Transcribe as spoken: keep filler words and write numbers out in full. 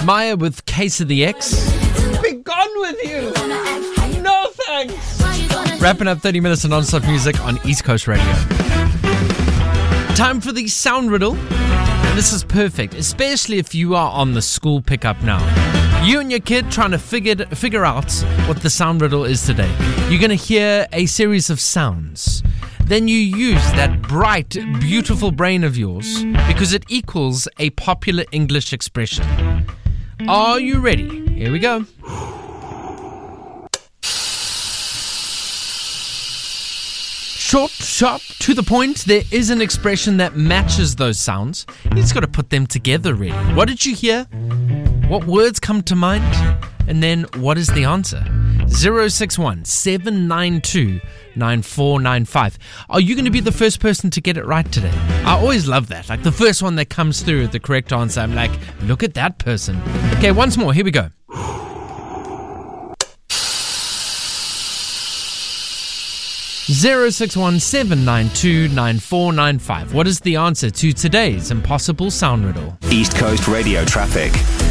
Maya with Case of the X. Be gone with you. No thanks. Wrapping up thirty minutes of non-stop music on East Coast Radio. Time for the sound riddle. And this is perfect, especially if you are on the school pickup now. You and your kid trying to figure figure out what the sound riddle is today. You're going to hear a series of sounds. Then you use that bright, beautiful brain of yours because it equals a popular English expression. Are you ready? Here we go. Short, sharp, to the point. There is an expression that matches those sounds. You just got to put them together, really. What did you hear? What words come to mind? And then what is the answer? zero six one, seven nine two, nine four nine five. Are you going to be the first person to get it right today? I always love that. Like the first one that comes through with the correct answer, I'm like, look at that person. Okay, once more. Here we go. zero six one, seven nine two, nine four nine five. What is the answer to today's impossible sound riddle? East Coast Radio traffic.